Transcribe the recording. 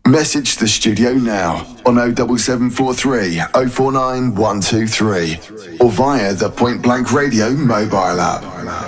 Message the studio now on 07743 049 123 or via the Point Blank Radio mobile app.